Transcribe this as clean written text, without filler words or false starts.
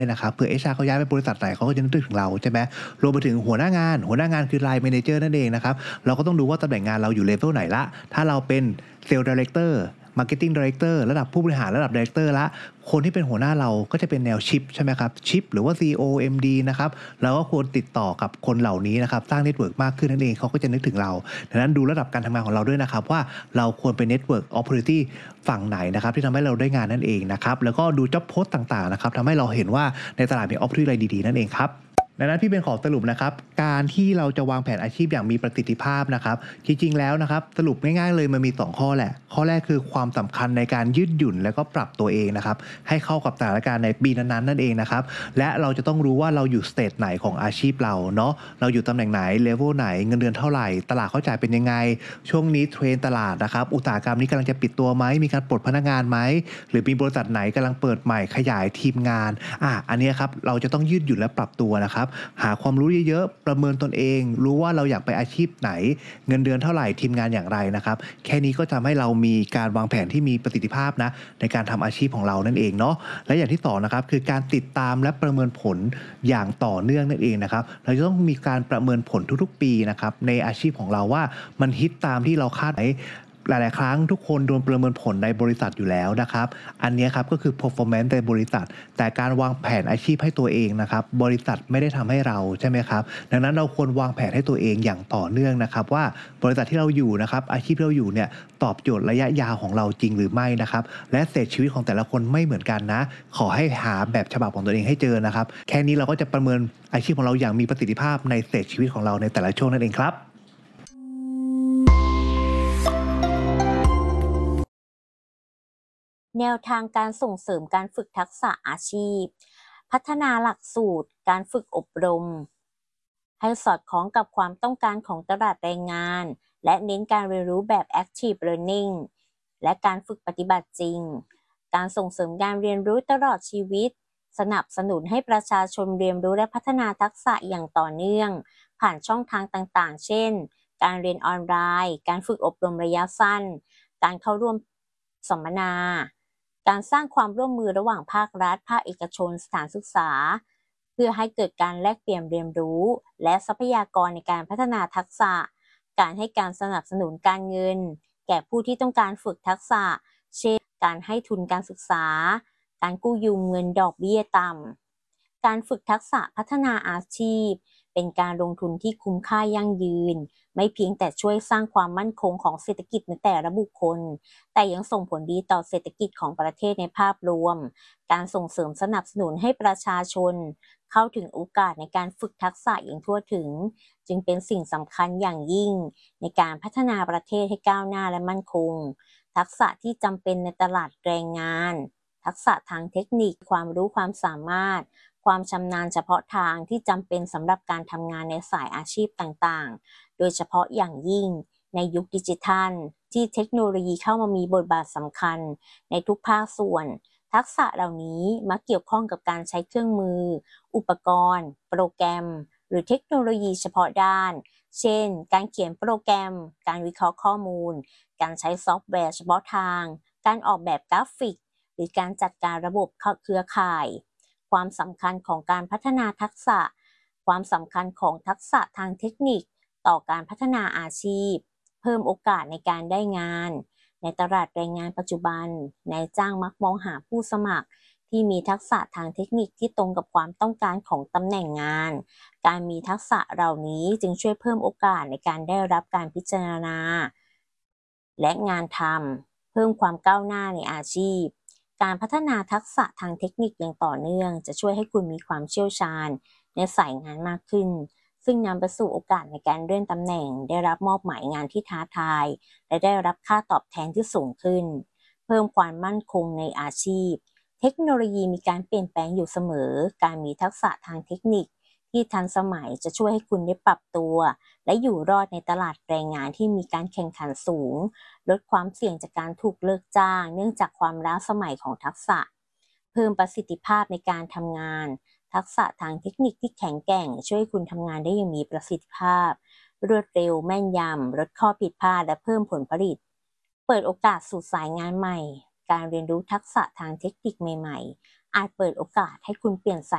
เนี่ยนะครับเผื่อ HR เขาย้ายไปบริษัทไหนเขาก็จะนึกถึงเราใช่ไหมรวมไปถึงหัวหน้างานคือ Line Manager นั่นเองนะครับเราก็ต้องดูว่าตำแหน่งงานเราอยู่ level ไหนแล้วถ้าเราเป็น Sales Director Marketing Director ระดับผู้บริหารระดับ Director แล้วคนที่เป็นหัวหน้าเราก็จะเป็นแนว Chief ใช่ไหมครับ Chief หรือว่า CEO MD นะครับเราก็ควรติดต่อกับคนเหล่านี้นะครับสร้างเน็ตเวิร์กมากขึ้นนั่นเองเขาก็จะนึกถึงเราดังนั้นดูระดับการทำงานของเราด้วยนะครับว่าเราควรเป็น Network Opportunity ฝั่งไหนนะครับที่ทำให้เราได้งานนั่นเองนะครับแล้วก็ดู Job Post ต่างๆนะครับทำให้เราเห็นว่าในตลาดมี Opportunity อะไรดีๆนั่นเองครับดังนั้นพี่เป็นขอสรุปนะครับการที่เราจะวางแผนอาชีพอย่างมีประสิทธิภาพนะครับจริงๆแล้วนะครับสรุปง่ายๆเลยมันมี2ข้อแหละข้อแรกคือความสำคัญในการยืดหยุ่นแล้วก็ปรับตัวเองนะครับให้เข้ากับสถานการณ์ในปีนั้นๆนั่นเองนะครับและเราจะต้องรู้ว่าเราอยู่สเตจไหนของอาชีพเราเนาะเราอยู่ตำแหน่งไหนเลเวลไหนเงินเดือนเท่าไหร่ตลาดเขาจ่ายเป็นยังไงช่วงนี้เทรนด์ตลาดนะครับอุตสาหกรรมนี้กำลังจะปิดตัวไหมมีการปลดพนักงานไหมหรือมีบริษัทไหนกำลังเปิดใหม่ขยายทีมงานอันนี้ครับเราจะต้องยืดหยุ่นและปรับตัวนะครับหาความรู้เยอะๆประเมินตนเองรู้ว่าเราอยากไปอาชีพไหนเงินเดือนเท่าไหร่ทีมงานอย่างไรนะครับแค่นี้ก็ทำให้เรามีการวางแผนที่มีประสิทธิภาพนะในการทำอาชีพของเรานั่นเองเนาะและอย่างที่สองนะครับคือการติดตามและประเมินผลอย่างต่อเนื่องนั่นเองนะครับเราจะต้องมีการประเมินผลทุกๆปีนะครับในอาชีพของเราว่ามันฮิตตามที่เราคาดไหมหลายๆครั้งทุกคนโดนประเมินผลในบริษัทอยู่แล้วนะครับอันนี้ครับก็คือ performance ในบริษัทแต่การวางแผนอาชีพให้ตัวเองนะครับบริษัทไม่ได้ทำให้เราใช่ไหมครับดังนั้นเราควรวางแผนให้ตัวเองอย่างต่อเนื่องนะครับว่าบริษัทที่เราอยู่นะครับอาชีพที่เราอยู่เนี่ยตอบโจทย์ระยะยาวของเราจริงหรือไม่นะครับและสเตจชีวิตของแต่ละคนไม่เหมือนกันนะขอให้หาแบบฉบับของตัวเองให้เจอนะครับแค่นี้เราก็จะประเมินอาชีพของเราอย่างมีประสิทธิภาพในสเตจชีวิตของเราในแต่ละช่วงนั่นเองครับแนวทางการส่งเสริมการฝึกทักษะอาชีพ พัฒนาหลักสูตรการฝึกอบรมให้สอดคล้องกับความต้องการของตลาดแรงงาน และเน้นการเรียนรู้แบบ Active Learning และการฝึกปฏิบัติจริง การส่งเสริมการเรียนรู้ตลอดชีวิต สนับสนุนให้ประชาชนเรียนรู้และพัฒนาทักษะอย่างต่อเนื่อง ผ่านช่องทางต่างๆ เช่น การเรียนออนไลน์ การฝึกอบรมระยะสั้น การเข้าร่วมสัมมนา การสร้างความร่วมมือระหว่างภาครัฐ ภาคเอกชน สถานศึกษา เพื่อให้เกิดการแลกเปลี่ยนเรียนรู้และทรัพยากรในการพัฒนาทักษะ การให้การสนับสนุนการเงินแก่ผู้ที่ต้องการฝึกทักษะ เช่น การให้ทุนการศึกษา การกู้ยืมเงินดอกเบี้ยต่ำ การฝึกทักษะพัฒนาอาชีพเป็นการลงทุนที่คุ้มค่ายั่งยืน ไม่เพียงแต่ช่วยสร้างความมั่นคงของเศรษฐกิจในแต่ละบุคคล แต่ยังส่งผลดีต่อเศรษฐกิจของประเทศในภาพรวม การส่งเสริมสนับสนุนให้ประชาชนเข้าถึงโอกาสในการฝึกทักษะอย่างทั่วถึง จึงเป็นสิ่งสำคัญอย่างยิ่งในการพัฒนาประเทศให้ก้าวหน้าและมั่นคง ทักษะที่จำเป็นในตลาดแรงงาน ทักษะทางเทคนิค ความรู้ความสามารถ ความชำนาญเฉพาะทางที่จำเป็นสำหรับการทำงานในสายอาชีพต่างๆ โดยเฉพาะอย่างยิ่งในยุคดิจิทัลที่เทคโนโลยีเข้ามามีบทบาทสำคัญในทุกภาคส่วน ทักษะเหล่านี้มักเกี่ยวข้องกับการใช้เครื่องมือ อุปกรณ์ โปรแกรม หรือเทคโนโลยีเฉพาะด้าน เช่น การเขียนโปรแกรม การวิเคราะห์ข้อมูล การใช้ซอฟต์แวร์เฉพาะทาง การออกแบบกราฟิก หรือการจัดการระบบเครือข่าย ความสำคัญของการพัฒนาทักษะ ความสำคัญของทักษะทางเทคนิคต่อการพัฒนาอาชีพ เพิ่มโอกาสในการได้งาน ในตลาดแรงงานปัจจุบันนายจ้างมักมองหาผู้สมัครที่มีทักษะทางเทคนิคที่ตรงกับความต้องการของตำแหน่งงาน การมีทักษะเหล่านี้จึงช่วยเพิ่มโอกาสในการได้รับการพิจารณาและงานทำเพิ่มความก้าวหน้าในอาชีพ การพัฒนาทักษะทางเทคนิคอย่างต่อเนื่องจะช่วยให้คุณมีความเชี่ยวชาญในสายงานมากขึ้น ซึ่งนำไปสู่โอกาสในการเลื่อนตำแหน่ง ได้รับมอบหมายงานที่ท้าทาย และได้รับค่าตอบแทนที่สูงขึ้น เพิ่มความมั่นคงในอาชีพ เทคโนโลยีมีการเปลี่ยนแปลงอยู่เสมอ การมีทักษะทางเทคนิคที่ทันสมัยจะช่วยให้คุณได้ปรับตัวและอยู่รอดในตลาดแรงงานที่มีการแข่งขันสูง ลดความเสี่ยงจากการถูกเลิกจ้างเนื่องจากความล้าสมัยของทักษะ เพิ่มประสิทธิภาพในการทำงาน ทักษะทางเทคนิคที่แข็งแกร่งช่วยคุณทำงานได้อย่างมีประสิทธิภาพ รวดเร็วแม่นยำลดข้อผิดพลาดและเพิ่มผลผลิต เปิดโอกาสสู่สายงานใหม่ การเรียนรู้ทักษะทางเทคนิคใหม่ๆอาจเปิดโอกาสให้คุณเปลี่ยนสาย